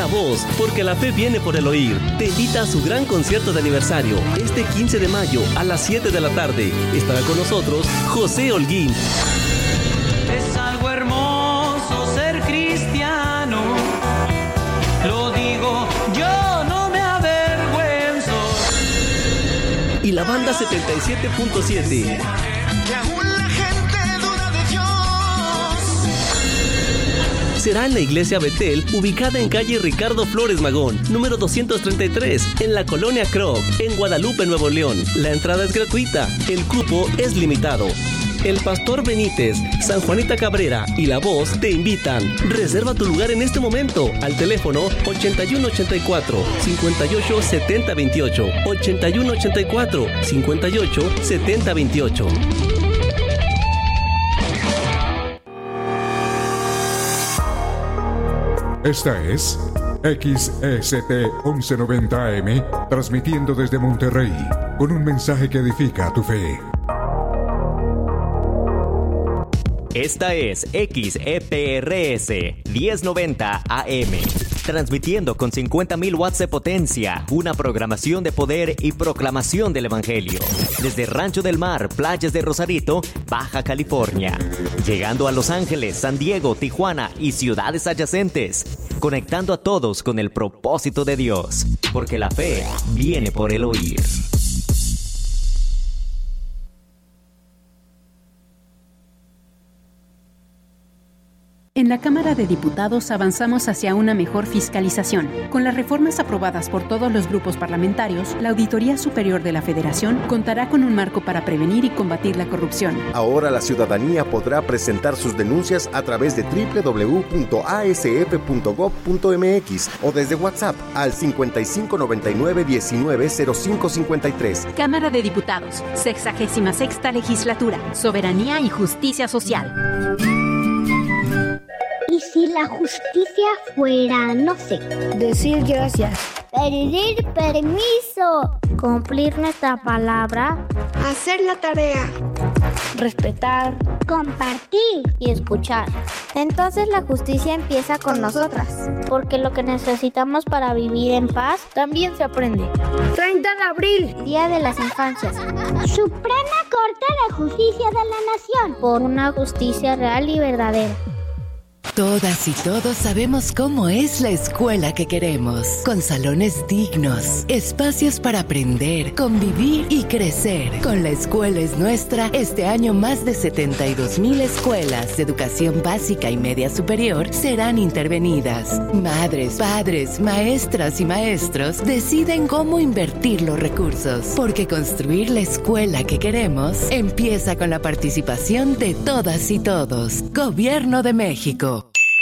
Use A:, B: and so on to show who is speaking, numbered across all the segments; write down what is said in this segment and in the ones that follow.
A: La Voz, porque la fe viene por el oír, te invita a su gran concierto de aniversario este 15 de mayo a las 7 de la tarde. Estará con nosotros José Holguín.
B: Es algo hermoso ser cristiano, lo digo yo, no me avergüenzo.
A: Y la banda 77.7. Será en la iglesia Betel, ubicada en calle Ricardo Flores Magón, número 233, en la colonia Krog, en Guadalupe, Nuevo León. La entrada es gratuita, el cupo es limitado. El Pastor Benítez, San Juanita Cabrera y La Voz te invitan. Reserva tu lugar en este momento al teléfono 8184-587028, 8184-587028.
C: Esta es XECT 1190 AM, transmitiendo desde Monterrey, con un mensaje que edifica tu fe.
D: Esta es XEPRS 1090 AM, transmitiendo con 50.000 watts de potencia, una programación de poder y proclamación del Evangelio. Desde Rancho del Mar, playas de Rosarito, Baja California, llegando a Los Ángeles, San Diego, Tijuana y ciudades adyacentes, conectando a todos con el propósito de Dios, porque la fe viene por el oír.
E: En la Cámara de Diputados avanzamos hacia una mejor fiscalización. Con las reformas aprobadas por todos los grupos parlamentarios, la Auditoría Superior de la Federación contará con un marco para prevenir y combatir la corrupción.
F: Ahora la ciudadanía podrá presentar sus denuncias a través de www.asf.gov.mx o desde WhatsApp al 5599-190553.
E: Cámara de Diputados, 66ª Legislatura, Soberanía y Justicia Social.
G: ¿Y si la justicia fuera, no sé,
H: decir gracias,
G: pedir permiso, cumplir nuestra palabra,
H: hacer la tarea,
G: respetar, compartir y escuchar? Entonces la justicia empieza con nosotras, porque lo que necesitamos para vivir en paz también se aprende.
H: 30 de abril,
G: Día de las Infancias. Suprema Corte de Justicia de la Nación, por una justicia real y verdadera.
I: Todas y todos sabemos cómo es la escuela que queremos, con salones dignos, espacios para aprender, convivir y crecer. Con La Escuela es Nuestra, este año más de 72,000 escuelas de educación básica y media superior serán intervenidas. Madres, padres, maestras y maestros deciden cómo invertir los recursos, porque construir la escuela que queremos empieza con la participación de todas y todos. Gobierno de México.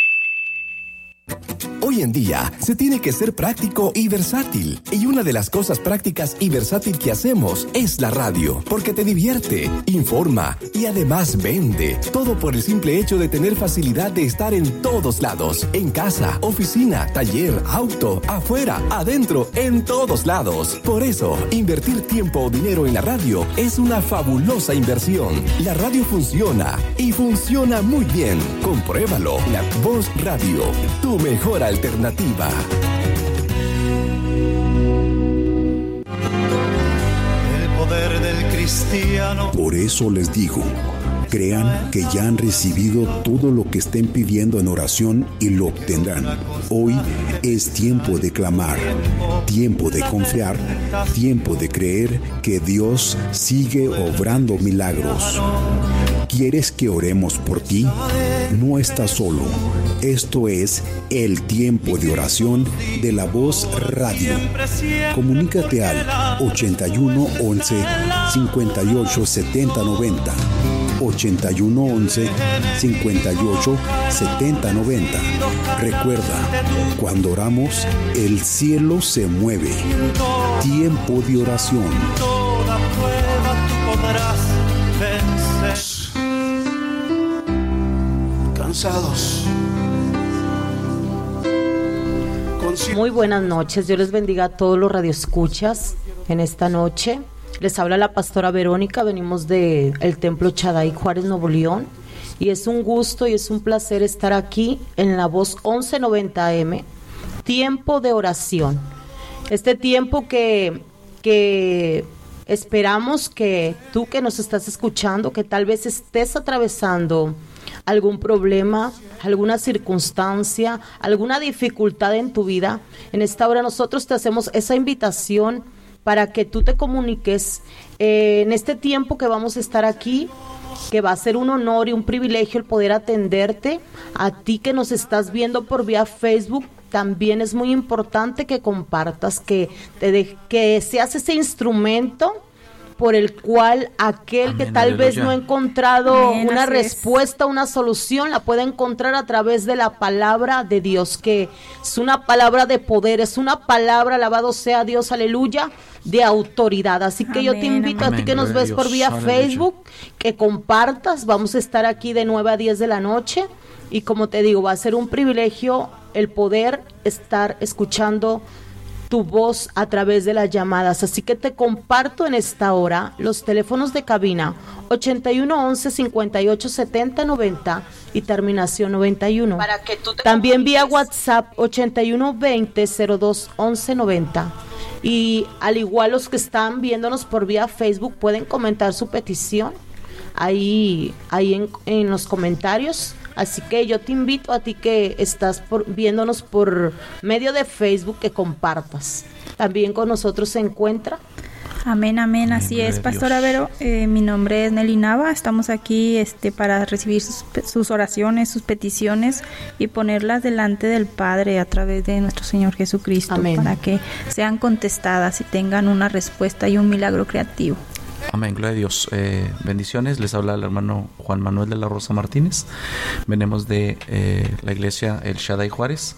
J: Hoy en día se tiene que ser práctico y versátil. Y una de las cosas prácticas y versátil que hacemos es la radio, porque te divierte, informa y además vende. Todo por el simple hecho de tener facilidad de estar en todos lados. En casa, oficina, taller, auto, afuera, adentro, en todos lados. Por eso, invertir tiempo o dinero en la radio es una fabulosa inversión. La radio funciona y funciona muy bien. Compruébalo. La Voz Radio, tu mejor alternativa.
B: El poder del cristiano.
K: Por eso les digo, crean que ya han recibido todo lo que estén pidiendo en oración y lo obtendrán. Hoy es tiempo de clamar, tiempo de confiar, tiempo de creer que Dios sigue obrando milagros. ¿Quieres que oremos por ti? No estás solo. Esto es el tiempo de oración de La Voz Radio. Comunícate al 81 11 58 70 90. 81 11 58 70 90. Recuerda, cuando oramos, el cielo se mueve. Tiempo de oración.
B: Toda prueba tú podrás vencer.
L: Cansados.
M: Muy buenas noches, Dios les bendiga a todos los radioescuchas en esta noche. Les habla la pastora Verónica, venimos del Templo Chaday Juárez, Nuevo León, y es un gusto y es un placer estar aquí en La Voz 1190 AM tiempo de oración. Este tiempo que esperamos que tú que nos estás escuchando, que tal vez estés atravesando algún problema, alguna circunstancia, alguna dificultad en tu vida, en esta hora nosotros te hacemos esa invitación para que tú te comuniques en este tiempo que vamos a estar aquí, que va a ser un honor y un privilegio el poder atenderte. A ti que nos estás viendo por vía Facebook, también es muy importante que compartas, que seas ese instrumento por el cual aquel que tal vez no ha encontrado una respuesta, una solución, la puede encontrar a través de la palabra de Dios, que es una palabra de poder, es una palabra, alabado sea Dios, aleluya, de autoridad. Así que yo te invito a ti que nos ves por vía Facebook, que compartas. Vamos a estar aquí de 9 a 10 de la noche y como te digo, va a ser un privilegio el poder estar escuchando tu voz a través de las llamadas. Así que te comparto en esta hora los teléfonos de cabina 81 11 58 70 90 y terminación 91. Para que tú también vía WhatsApp 81 20 02 11 90. Y al igual los que están viéndonos por vía Facebook pueden comentar su petición ahí en los comentarios. Así que yo te invito a ti que estás viéndonos por medio de Facebook que compartas. También con nosotros se encuentra.
N: Amén, amén, así es, Pastora Vero. Mi nombre es Nelly Nava. Estamos aquí para recibir sus oraciones, sus peticiones y ponerlas delante del Padre a través de nuestro Señor Jesucristo. Amén. Para que sean contestadas y tengan una respuesta y un milagro creativo.
O: Amén, gloria a Dios. Bendiciones, les habla el hermano Juan Manuel de la Rosa Martínez. Venimos de la iglesia El Shaddai Juárez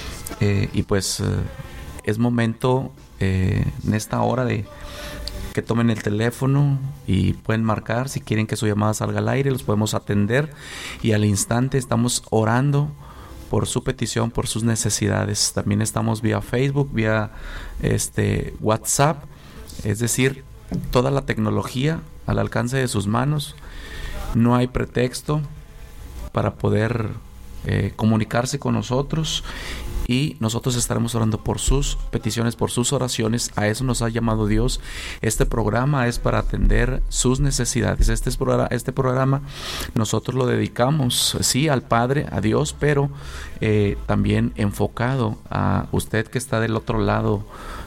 O: y pues es momento en esta hora de que tomen el teléfono y pueden marcar si quieren que su llamada salga al aire, los podemos atender y al instante estamos orando por su petición, por sus necesidades. También estamos vía Facebook, vía WhatsApp, es decir, toda la tecnología al alcance de sus manos. No hay pretexto para poder comunicarse con nosotros y nosotros estaremos orando por sus peticiones, por sus oraciones. A eso nos ha llamado Dios. Este programa es para atender sus necesidades. Este programa nosotros lo dedicamos, sí, al Padre, a Dios, pero también enfocado a usted que está del otro lado,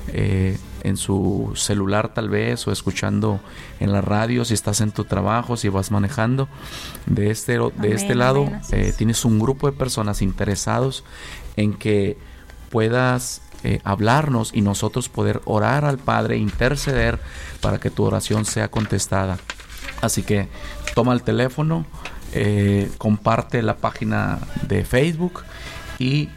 O: en su celular tal vez, o escuchando en la radio, si estás en tu trabajo, si vas manejando. De este lado tienes un grupo de personas interesados en que puedas hablarnos y nosotros poder orar al Padre, interceder para que tu oración sea contestada. Así que toma el teléfono, comparte la página de Facebook y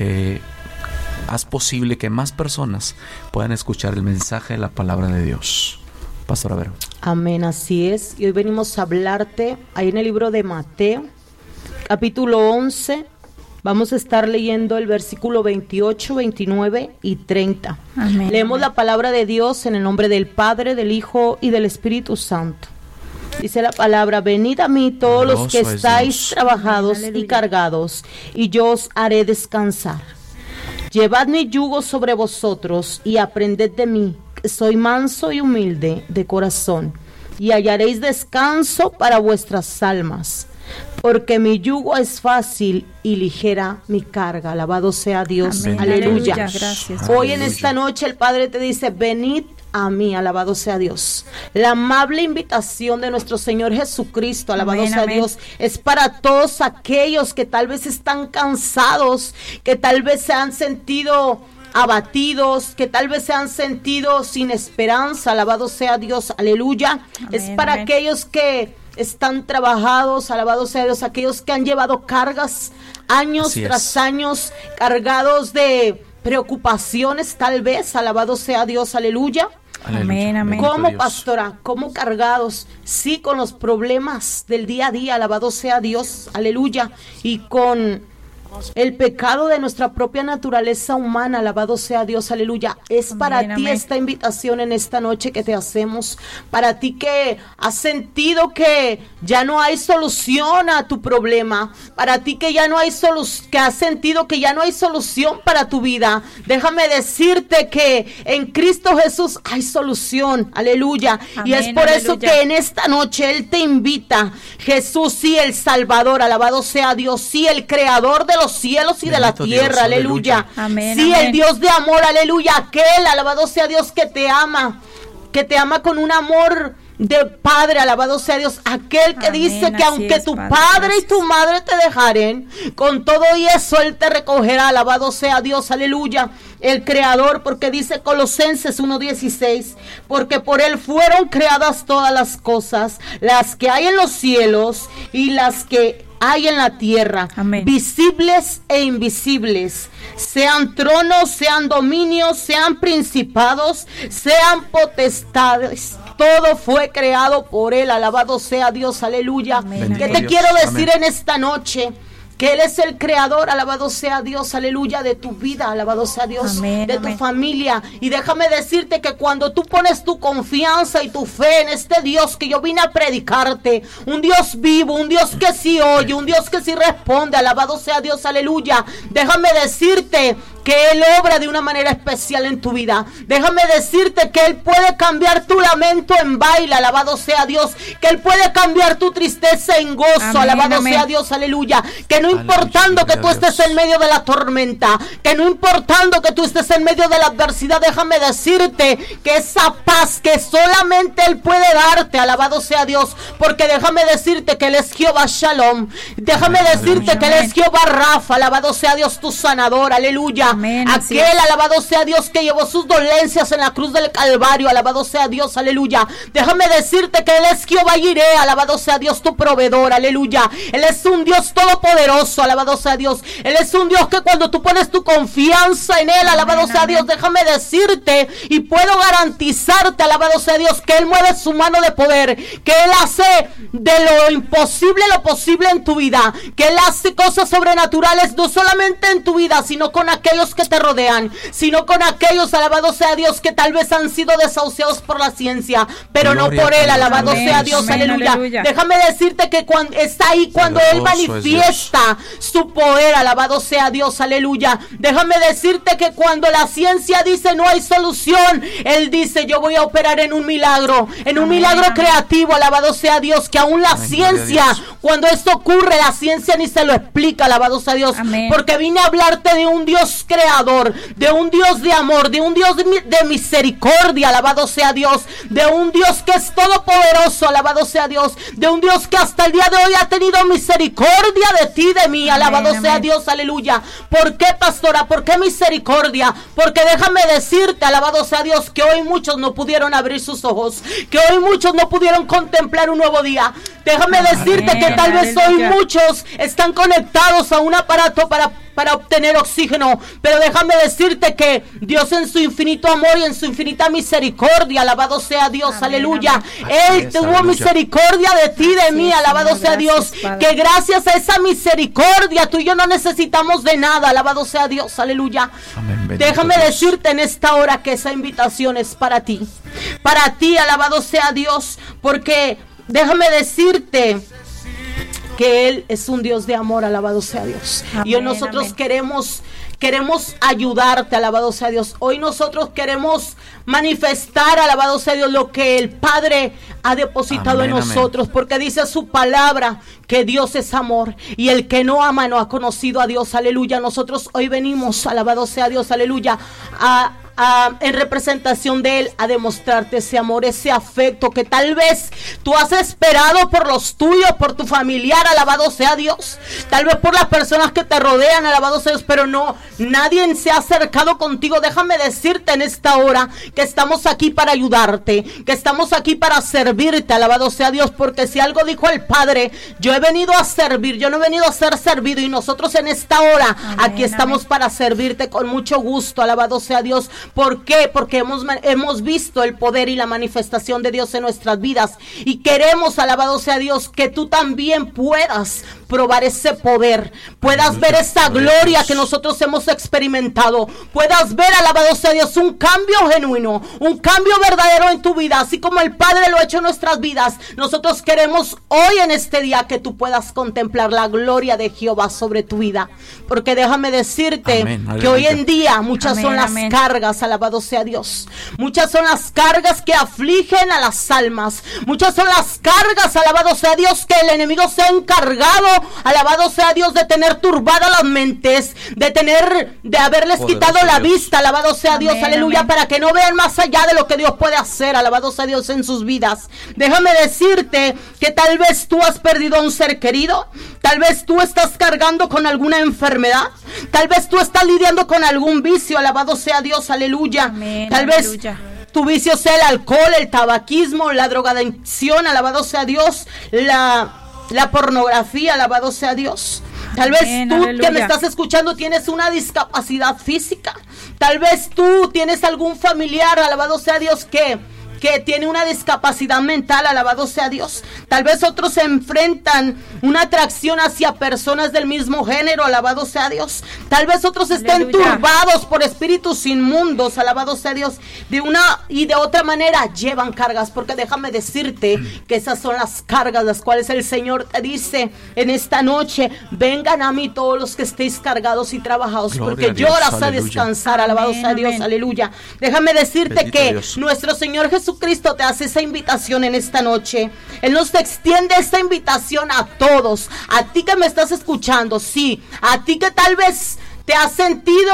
O: haz posible que más personas puedan escuchar el mensaje de la palabra de Dios. Pastora Vero.
M: Amén, así es. Y hoy venimos a hablarte ahí en el libro de Mateo, capítulo 11. Vamos a estar leyendo el versículo 28, 29 y 30. Amén. Leemos la palabra de Dios en el nombre del Padre, del Hijo y del Espíritu Santo. Dice la palabra: venid a mí todos los que estáis trabajados y cargados, y yo os haré descansar. Llevad mi yugo sobre vosotros y aprended de mí, que soy manso y humilde de corazón, y hallaréis descanso para vuestras almas, porque mi yugo es fácil y ligera mi carga. Alabado sea Dios. Amén. Aleluya. Gracias. Hoy en esta noche el Padre te dice: venid a mí, alabado sea Dios. La amable invitación de nuestro Señor Jesucristo, alabado amén, sea amén. Dios, es para todos aquellos que tal vez están cansados, que tal vez se han sentido abatidos, que tal vez se han sentido sin esperanza, alabado sea Dios, aleluya. Amén, es para amén. Aquellos que están trabajados, alabado sea Dios, aquellos que han llevado cargas años tras años, cargados de preocupaciones tal vez, alabado sea Dios, aleluya. Amén, amén. ¿Cómo, pastora? ¿Cómo cargados? Sí, con los problemas del día a día, alabado sea Dios, aleluya. Y con el pecado de nuestra propia naturaleza humana, alabado sea Dios, aleluya. Es para ti esta invitación en esta noche que te hacemos, para ti que has sentido que ya no hay solución a tu problema, para ti que ya no hay que has sentido que ya no hay solución para tu vida. Déjame decirte que en Cristo Jesús hay solución, aleluya. Amén, y es por eso que en esta noche Él te invita. Jesús, sí, el Salvador, alabado sea Dios, sí, el Creador de los cielos y bendito de la tierra, Dios, aleluya. Amén, sí, amén. El Dios de amor, aleluya, aquel, alabado sea Dios, que te ama con un amor de Padre, alabado sea Dios, aquel que amén, dice que aunque tu padre y tu madre te dejaren, con todo y eso Él te recogerá, alabado sea Dios, aleluya, el Creador, porque dice Colosenses 1:16, porque por Él fueron creadas todas las cosas, las que hay en los cielos y las que hay en la tierra, amén, visibles e invisibles, sean tronos, sean dominios, sean principados, sean potestades. Todo fue creado por Él, alabado sea Dios, aleluya. Amén. ¿Qué te Dios, quiero decir amén, en esta noche? Que Él es el Creador, alabado sea Dios, aleluya, de tu vida, alabado sea Dios, amén, de amén, tu familia. Y déjame decirte que cuando tú pones tu confianza y tu fe en este Dios que yo vine a predicarte, un Dios vivo, un Dios que sí oye, un Dios que sí responde, alabado sea Dios, aleluya. Déjame decirte que Él obra de una manera especial en tu vida. Déjame decirte que Él puede cambiar tu lamento en baile, alabado sea Dios, que Él puede cambiar tu tristeza en gozo, amén, alabado amén, sea Dios, aleluya, que no importando que tú estés en medio de la tormenta, que no importando que tú estés en medio de la adversidad, déjame decirte que esa paz que solamente Él puede darte, alabado sea Dios, porque déjame decirte que Él es Jehová Shalom, déjame decirte que Él es Jehová Rafa, alabado sea Dios, tu sanador, aleluya. Amén, aquel, alabado sea Dios, que llevó sus dolencias en la cruz del Calvario, alabado sea Dios, aleluya. Déjame decirte que Él es Jehová Jireh, alabado sea Dios, tu proveedor, aleluya. Él es un Dios todopoderoso, alabado sea Dios. Él es un Dios que cuando tú pones tu confianza en Él, alabado amén, sea amén, Dios, déjame decirte y puedo garantizarte, alabado sea Dios, que Él mueve su mano de poder, que Él hace de lo imposible lo posible en tu vida, que Él hace cosas sobrenaturales no solamente en tu vida, sino con aquellos que te rodean, sino con aquellos, alabado sea Dios, que tal vez han sido desahuciados por la ciencia, pero gloria, no por Él, alabado amén, sea Dios, amén, aleluya. Aleluya. Déjame decirte que cuando está ahí, cuando Él manifiesta su poder, alabado sea Dios, aleluya. Déjame decirte que cuando la ciencia dice no hay solución, Él dice yo voy a operar en un milagro, en un amén, milagro amén, creativo, alabado sea Dios, que aún la amén, ciencia, cuando esto ocurre, la ciencia ni se lo explica, alabado sea Dios, amén, porque vine a hablarte de un Dios creador, de un Dios de amor, de un Dios de misericordia, alabado sea Dios, de un Dios que es todopoderoso, alabado sea Dios, de un Dios que hasta el día de hoy ha tenido misericordia de ti, de mí, alabado amén, sea amén, Dios, aleluya. ¿Por qué, pastora? ¿Por qué misericordia? Porque déjame decirte, alabado sea Dios, que hoy muchos no pudieron abrir sus ojos, que hoy muchos no pudieron contemplar un nuevo día. Déjame decirte amén, que tal vez aleluya, hoy muchos están conectados a un aparato para obtener oxígeno, pero déjame decirte que Dios en su infinito amor y en su infinita misericordia, alabado sea Dios, amén, aleluya, amén, Él tuvo misericordia de ti, de mí, alabado sea Dios, Padre, que gracias a esa misericordia tú y yo no necesitamos de nada, alabado sea Dios, aleluya. Amén, déjame Dios, decirte en esta hora que esa invitación es para ti, alabado sea Dios, porque déjame decirte que Él es un Dios de amor, alabado sea Dios. Amén, y hoy nosotros queremos ayudarte, alabado sea Dios. Hoy nosotros queremos manifestar, alabado sea Dios, lo que el Padre ha depositado amén, en nosotros, amén, porque dice su palabra que Dios es amor y el que no ama no ha conocido a Dios, aleluya. Nosotros hoy venimos, alabado sea Dios, aleluya, en representación de Él, a demostrarte ese amor, ese afecto que tal vez tú has esperado por los tuyos, por tu familiar, alabado sea Dios, tal vez por las personas que te rodean, alabado sea Dios, pero no, nadie se ha acercado contigo. Déjame decirte en esta hora que estamos aquí para ayudarte, que estamos aquí para servirte, alabado sea Dios, porque si algo dijo el Padre, yo he venido a servir, yo no he venido a ser servido, y nosotros en esta hora amén, aquí estamos amén, para servirte con mucho gusto, alabado sea Dios, ¿Por qué? Porque hemos visto el poder y la manifestación de Dios en nuestras vidas y queremos, alabado sea Dios, que tú también puedas probar ese poder, puedas ver esa gloria que nosotros hemos experimentado, puedas ver, alabado sea Dios, un cambio genuino, un cambio verdadero en tu vida, así como el Padre lo ha hecho en nuestras vidas. Nosotros queremos hoy en este día que tú puedas contemplar la gloria de Jehová sobre tu vida, porque déjame decirte que hoy en día muchas son las cargas, alabado sea Dios, muchas son las cargas que afligen a las almas, muchas son las cargas, alabado sea Dios, que el enemigo se ha encargado, alabado sea Dios, de tener turbadas las mentes, de haberles quitado la vista, alabado sea Dios, aleluya, para que no vean más allá de lo que Dios puede hacer, alabado sea Dios, en sus vidas. Déjame decirte que tal vez tú has perdido a un ser querido, tal vez tú estás cargando con alguna enfermedad, tal vez tú estás lidiando con algún vicio, alabado sea Dios, aleluya. Tal vez tu vicio sea el alcohol, el tabaquismo, la drogadicción, alabado sea Dios, la pornografía, alabado sea Dios. Tal vez tú, aleluya, que me estás escuchando, tienes una discapacidad física. Tal vez tú tienes algún familiar, alabado sea Dios, que tiene una discapacidad mental, alabado sea Dios. Tal vez otros se enfrentan una atracción hacia personas del mismo género, alabado sea Dios. Tal vez otros estén turbados por espíritus inmundos, alabado sea Dios. De una y de otra manera llevan cargas, porque déjame decirte que esas son las cargas las cuales el Señor te dice en esta noche: vengan a mí todos los que estéis cargados y trabajados, gloria, porque yo las a descansar, alabado sea Dios, aleluya. Déjame decirte bendito que Dios. Nuestro Señor Jesucristo te hace esa invitación en esta noche. Él nos extiende esta invitación a todos, a ti que me estás escuchando, sí, a ti que tal vez te has sentido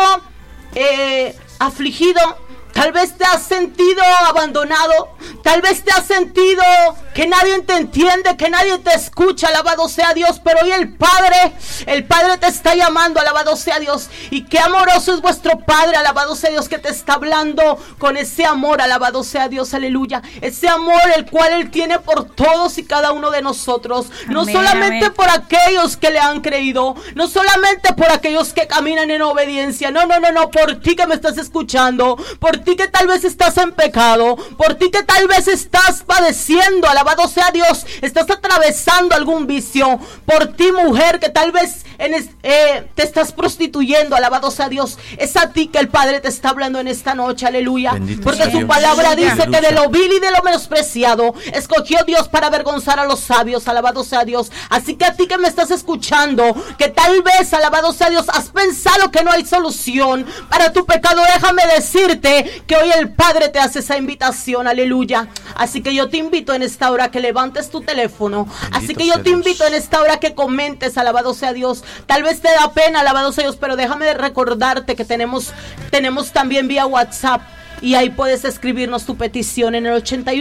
M: afligido, tal vez te has sentido abandonado, tal vez te has sentido que nadie te entiende, que nadie te escucha, alabado sea Dios, pero hoy el Padre te está llamando, alabado sea Dios, y qué amoroso es vuestro Padre, alabado sea Dios, que te está hablando con ese amor, alabado sea Dios, aleluya, ese amor el cual Él tiene por todos y cada uno de nosotros, amén, no solamente amén. Por aquellos que le han creído, no solamente por aquellos que caminan en obediencia, no, por ti que me estás escuchando, por ti que tal vez estás en pecado, por ti que tal vez estás padeciendo, alabado sea Dios, estás atravesando algún vicio, por ti mujer que tal vez te estás prostituyendo, alabado sea Dios, es a ti que el Padre te está hablando en esta noche, aleluya, bendito porque su Dios. Palabra dice aleluya. Que de lo vil y de lo menospreciado escogió Dios para avergonzar a los sabios, alabado sea Dios. Así que a ti que me estás escuchando, que tal vez, alabado sea Dios, has pensado que no hay solución para tu pecado, déjame decirte que hoy el Padre te hace esa invitación, aleluya. Así que yo te invito en esta hora que levantes tu teléfono, bendito así que yo te invito en esta hora que comentes, alabado sea Dios. Tal vez te da pena, alabado sea Dios, pero déjame recordarte que tenemos también vía WhatsApp, y ahí puedes escribirnos tu petición en el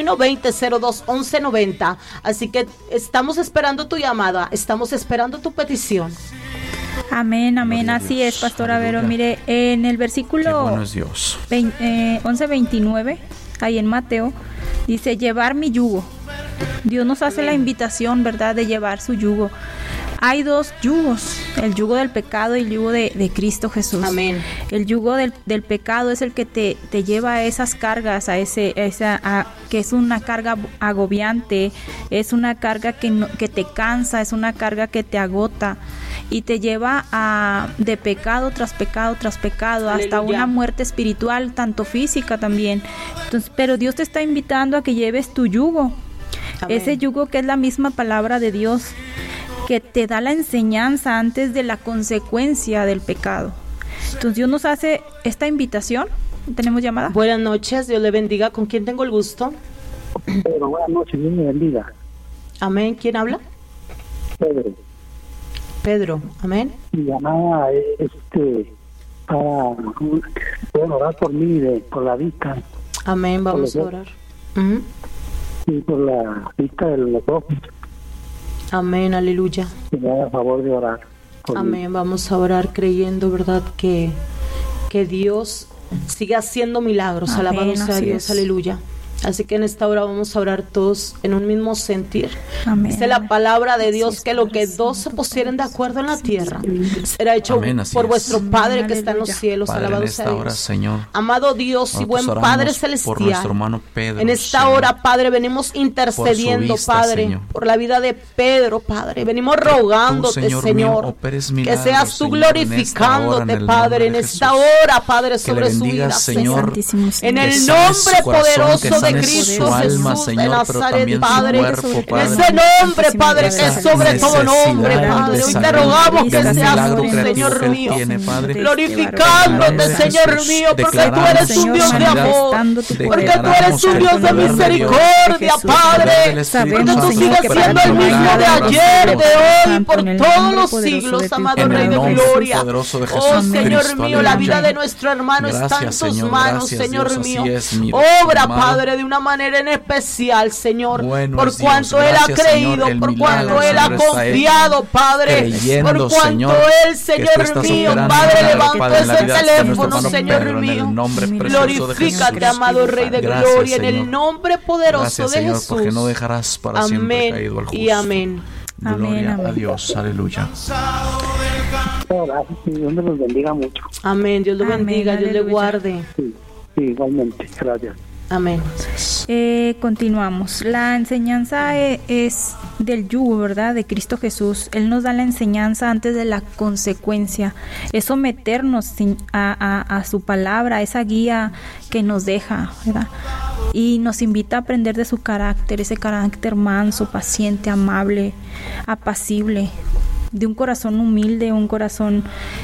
M: 8120-02-1190. Así que estamos esperando tu llamada, estamos esperando tu petición.
N: Amén, amén, así es, Pastora Vero. Mire, en el versículo 11:29, ahí en Mateo, dice: llevar mi yugo. Dios nos hace la invitación, ¿verdad?, de llevar su yugo. Hay dos yugos, el yugo del pecado y el yugo de Cristo Jesús. Amén. El yugo del pecado es el que te lleva a esas cargas, que es una carga agobiante, es una carga que te cansa, es una carga que te agota y te lleva de pecado tras pecado tras pecado, aleluya, hasta una muerte espiritual, tanto física también. Entonces, pero Dios te está invitando a que lleves tu yugo. Amén. Ese yugo que es la misma palabra de Dios, que te da la enseñanza antes de la consecuencia del pecado. Entonces Dios nos hace esta invitación. ¿Tenemos llamada?
M: Buenas noches, Dios le bendiga. ¿Con quién tengo el gusto?
P: Pedro, buenas noches, Dios me bendiga.
M: Amén. ¿Quién habla?
P: Pedro,
M: amén.
P: Mi llamada es para pueden orar por mí, por la vista.
M: Amén, vamos a orar.
P: Y por la vista de los ojos.
M: Amén, aleluya.
P: Que me haga favor de orar.
M: Amén, mí. Vamos a orar creyendo, ¿verdad?, que Dios siga haciendo milagros. Amén, alabado sea Dios, aleluya. Así que en esta hora vamos a orar todos en un mismo sentir.
N: Amén.
M: Dice la palabra de Dios que lo que dos se pusieren de acuerdo en la tierra será hecho por vuestro Padre que está en los cielos.
O: Padre,
M: Alabado
O: en
M: sea
O: esta
M: Dios.
O: hora, Señor,
M: Amado Dios y buen Padre celestial,
O: por nuestro hermano Pedro,
M: en esta
O: Señor,
M: hora, Padre, venimos intercediendo,
O: por su vista,
M: Padre,
O: Señor,
M: por la vida de Pedro, Padre. Venimos rogándote,
O: tú,
M: Señor,
O: operes
M: que
O: milagros,
M: seas tú
O: Señor,
M: glorificándote,
O: en
M: Padre, en esta hora, Padre, sobre su vida,
O: Señor,
M: en el nombre poderoso de Cristo
O: alma,
M: Jesús
O: Señor,
M: de Nazaret,
O: pero
M: Padre,
O: cuerpo, Padre,
M: en ese nombre, Padre, que es sobre todo nombre, Padre. Hoy te rogamos que seas tú, Señor mío, glorificándote, Señor mío, porque tú eres un Dios de amor, porque tú eres un Dios de misericordia, Padre, porque tú sigues siendo el mismo de ayer, de hoy, por todos los siglos, amado Rey de Gloria. Oh, Señor mío, la vida de nuestro hermano está en tus manos, Señor mío. Obra, Padre, de una manera en especial, Señor, por cuanto Él ha creído, por cuanto Él ha confiado, Padre, por cuanto Él, Señor mío, Padre, levantó ese teléfono, Señor mío. Glorifícate, amado Rey de Gloria, en el nombre poderoso de Jesús.
O: Porque no dejarás para siempre caído al justo.
M: Y amén.
O: Gloria a Dios, aleluya.
P: Dios me los bendiga mucho.
M: Amén, Dios lo bendiga, Dios le guarde.
P: Sí, igualmente, gracias.
M: Amén.
N: Continuamos. La enseñanza es del yugo, ¿verdad? De Cristo Jesús. Él nos da la enseñanza antes de la consecuencia. Es someternos a su palabra, a esa guía que nos deja, ¿verdad? Y nos invita a aprender de su carácter, ese carácter manso, paciente, amable, apacible, de un corazón humilde, un corazón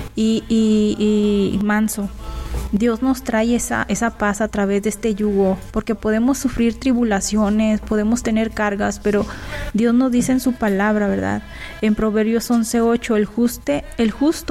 N: y manso. Dios nos trae esa paz a través de este yugo, porque podemos sufrir tribulaciones, podemos tener cargas, pero Dios nos dice en su palabra, ¿verdad? En Proverbios 11:8, el justo